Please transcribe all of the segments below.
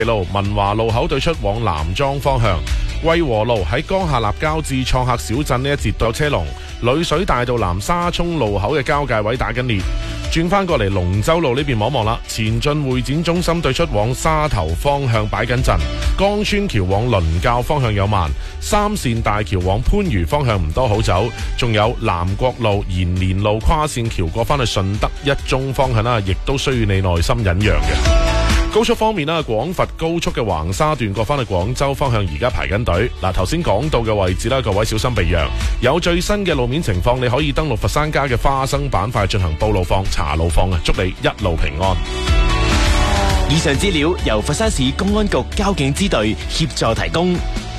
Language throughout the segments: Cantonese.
路文華路口對出往南莊方向，惠和路喺江夏立交至創客小鎮呢一節有車龍，女水大道南沙涌路口嘅交界位打緊裂。轉翻過嚟龍舟路呢邊望望啦，前進會展中心對出往沙頭方向擺緊陣，江村橋往倫教方向有慢，三線大橋往番禺方向唔多好走，仲有南國路延年路跨線橋過翻去順德一中方向啦，亦都需要你耐心忍讓嘅。高速方面啦，廣佛高速嘅橫沙段過返去廣州方向而家排緊隊。嗱，頭先講到嘅位置啦，各位小心避讓。有最新嘅路面情況，你可以登錄佛山街嘅花生板塊進行報路況、查路況啊！祝你一路平安。 以上資料由佛山市公安局交警支隊協助提供。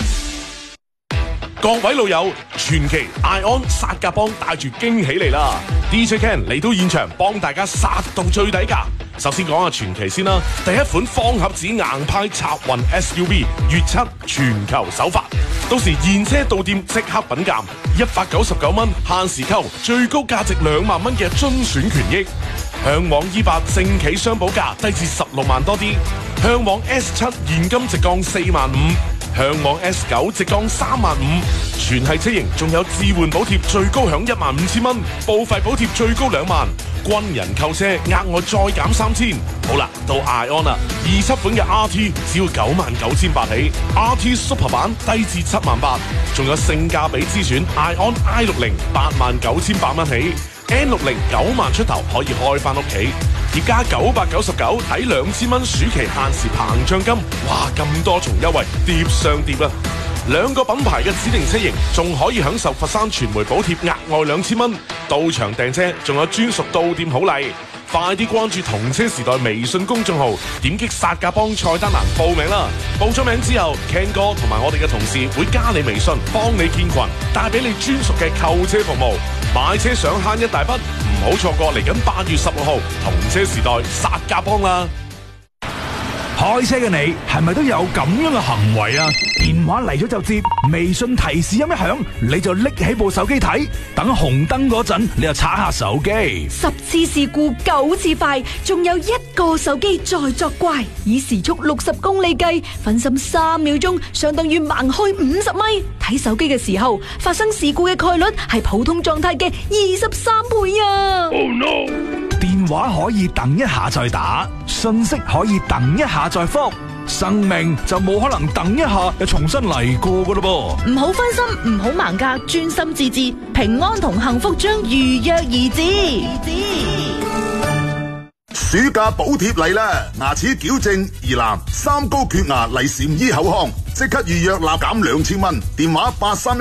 各位老友，傳奇艾安殺價幫帶住驚喜嚟啦 ！DJ Ken 嚟到現場幫大家殺到最底價。首先講下傳奇先啦，第一款方盒子硬派插運 SUV 粵7全球首發，到時現車到店即刻品鑑，199蚊限時購，最高價值2萬蚊嘅尊選權益。向往 E8 正企雙保價低至16萬多啲，向往 S7 現金直降4萬5。向往 S9 直降3萬5，全系車型仲有置換補貼最高享15000蚊，報廢補貼最高2萬，軍人購車額外再減3000。好啦，到艾安啦，27款嘅 RT 只要99800起 ，RT Super 版低至7萬8，仲有性價比之選艾安 i60 89800蚊起。N60 9萬出頭可以開翻屋企，而家999睇2000蚊暑期限時膨脹金，哇咁多重優惠疊上疊啊！2個品牌嘅指定車型仲可以享受佛山傳媒補貼額外2000蚊，到場訂車仲有專屬到店好禮。快啲關注同車時代微信公眾號，點擊殺價幫菜單欄報名啦！報咗名之後 ，Ken 哥同埋我哋嘅同事會加你微信，幫你建群，帶俾你專屬嘅購車服務。買車想慳一大筆，唔好錯過嚟緊8月16號同車時代殺價幫啦！ 開車嘅你係咪都有咁樣嘅行為啊？電話嚟咗就接，微信提示音一響，你就拎起部手機睇，等紅燈嗰陣你就刷下手機。 10次事故9次快，仲有1個手機在作怪。以時速60公里計，分心3秒鐘相當於盲開50米。睇手機嘅時候，發生事故嘅概率係普通狀態嘅23倍啊！ Oh no！ 電話可以等一下再打，信息可以等一下再覆，生命就冇可能等一下又重新嚟過噶咯噃。 唔好分心，唔好盲格，專心致志，平安同幸福將如約而至。 暑假補貼嚟啦！牙齒矯正、疑難、三高缺牙嚟禪醫口腔，即刻預約立減2000蚊。電話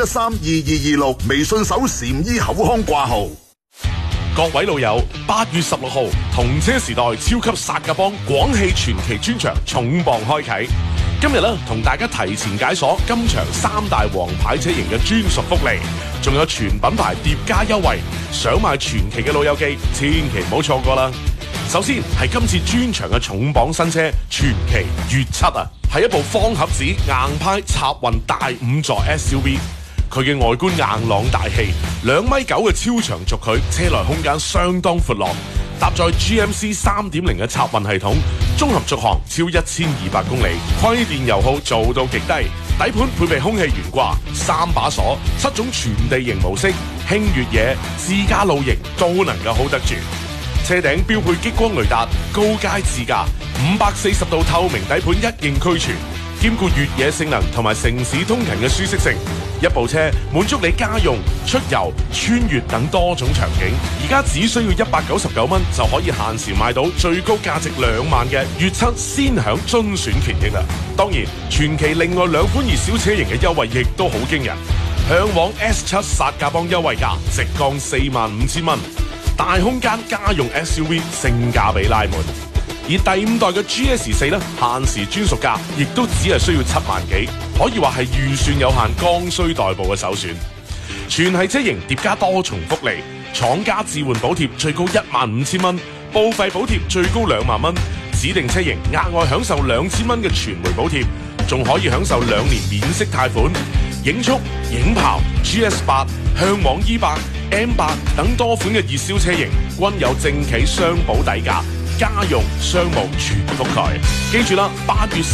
83132226，微信搜禪醫口腔掛號。 各位老友，8月16號同車時代超級殺價幫廣汽傳祺專場重磅開啟。今日呢，同大家提前解鎖今場3大王牌車型嘅專屬福利，仲有全品牌疊加優惠。想買傳祺嘅老友記，千祈唔好錯過啦！首先係今次專場嘅重磅新車傳祺粵7啊，係一部方盒子硬派插運大5座 SUV。佢嘅外觀硬朗大氣，2.9米嘅超長軸距，車內空間相當闊落，搭載 GMC 3.0嘅插運系統，綜合續航超1200公里，虧電油耗做到極低，底盤配備空氣懸掛、3把鎖、7種全地形模式，輕越野、自駕露營都能夠 hold 得住。車頂標配激光雷達、高階自駕、540度透明底盤一應俱全，兼顧越野性能同埋城市通勤嘅舒適性。一部車滿足你家用、出遊、穿越等多種場景，而家只需要199蚊就可以限時買到最高價值2萬嘅粵7先享尊選權益啦！當然，傳祺另外2款熱銷車型嘅優惠亦都好驚人，向往 S7 殺價幫優惠價直降45000蚊，大空間家用 SUV 性價比拉滿。而第5代嘅 GS4 呢，限時專屬價亦都只係需要7萬幾，可以話係預算有限、剛需代步嘅首選。全系車型疊加多重福利，廠家置換補貼最高15000蚊，報廢補貼最高2萬蚊，指定車型額外享受2000蚊嘅傳媒補貼，仲可以享受2年免息貸款。影速、影豹、GS8、向往 E8、M8 等多款嘅熱銷車型均有正企雙保底價。家用、商務全覆蓋，記住啦！8月